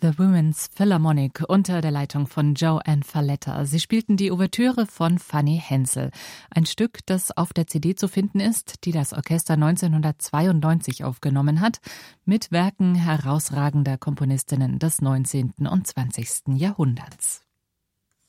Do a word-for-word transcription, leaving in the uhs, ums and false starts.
The Women's Philharmonic unter der Leitung von Joanne Falletta. Sie spielten die Ouvertüre von Fanny Hensel. Ein Stück, das auf der C D zu finden ist, die das Orchester neunzehnhundertzweiundneunzig aufgenommen hat, mit Werken herausragender Komponistinnen des neunzehnten und zwanzigsten Jahrhunderts.